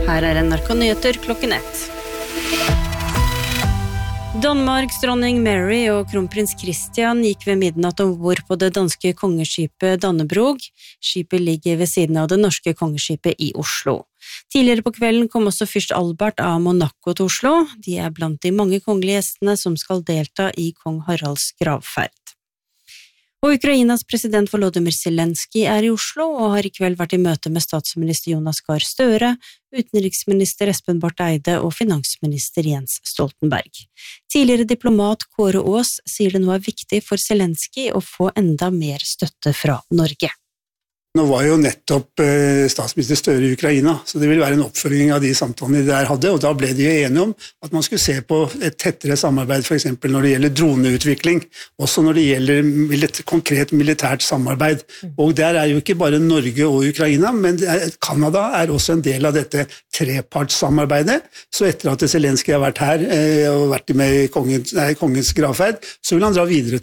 Her NRK Nyheter klokken 1. Danmarks dronning Mary og kronprins Christian gikk ved midnatt ombord på det danske kongeskipet Dannebrog. Skipet ligger ved siden av det norske kongeskipet i Oslo. Tidligere på kvelden kom også fyrst Albert av Monaco til Oslo. De blant de mange kongelige gjestene som skal delta i kong Haralds gravferd. Og Ukrainas president Volodymyr Zelenskyj i Oslo og har i kveld vært i møte med statsminister Jonas Gahr Støre, utenriksminister Espen Barth Eide og finansminister Jens Stoltenberg. Tidligere diplomat Kåre Aas sier det nå viktig for Zelenskyj å få enda mer støtte fra Norge. Nå var jo nettopp statsminister Støre i Ukraina, så det vil være en oppfølging av de samtalene de der hadde, og da ble de jo enige om at man skulle se på et tettere samarbeid, for eksempel når det gjelder droneutvikling, også når det gjelder et konkret militært samarbeid. Og der jo ikke bare Norge og Ukraina, men Kanada også en del av dette trepartssamarbeidet. Så etter at Zelenskyj har vært her og vært med i kongens gravferd, så vil han dra videre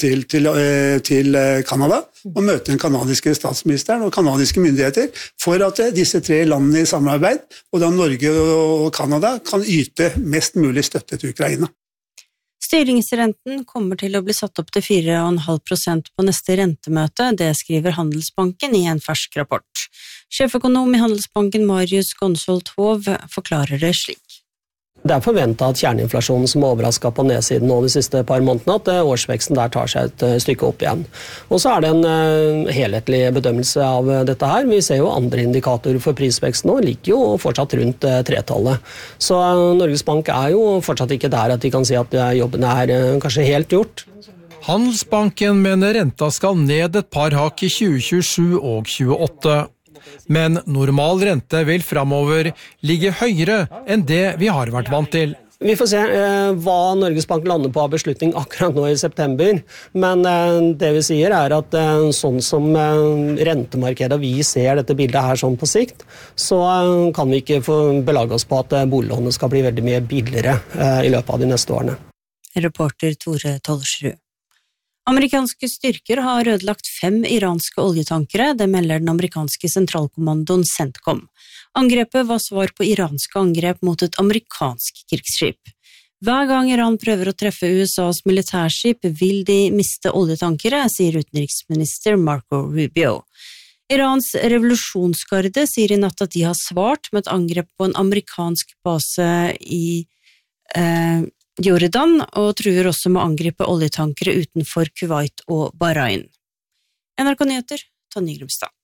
til Kanada og møte den kanadiske statsministeren og kanadiske myndigheter for at disse tre landene i samarbeid, og da Norge og Kanada, kan yte mest mulig støtte til Ukraina. Styringsrenten kommer til å bli satt opp til 4,5% på neste rentemøte, det skriver Handelsbanken i en fersk rapport. Sjeføkonom i Handelsbanken Marius Gonsolt Hov forklarer det slik. Det forventet at kjerneinflasjonen som overrasket på nedsiden nå de siste par månedene, at årsveksten der tar seg et stykke opp igjen. Og så det en helhetlig bedømmelse av dette her. Vi ser jo andre indikatorer for prisveksten nå, ligger jo fortsatt rundt 3-tallet. Så Norges Bank jo fortsatt ikke der at de kan si at jobben kanskje helt gjort. Handelsbanken mener renta skal ned et par hakk i 2027 og 2028. Men normal rente vil fremover ligge høyere enn det vi har vært vant til. Vi får se hva Norges Bank lander på av beslutning akkurat nå i september, men det vi sier at sånn som rentemarkedet vi ser dette bildet her sånn på sikt, så kan vi ikke få belage oss på at boliglånet skal bli veldig mye billigere i løpet av de neste årene. Reporter Tore Tollersrud. Amerikanske styrker har ødelagt 5 iranske oljetankere, det melder den amerikanske sentralkommandoen CENTCOM. Angrepet var svar på iranske angrep mot et amerikansk krigsskip. Hver gang Iran prøver å treffe USAs militærskip, vil de miste oljetankere, sier utenriksminister Marco Rubio. Irans revolusjonsgarde sier i natt at de har svart med et angrep på en amerikansk base i Jordan, og truer også med å angripe oljetankere utenfor Kuwait og Bahrain. NRK Nyheter, Tonje Grimstad.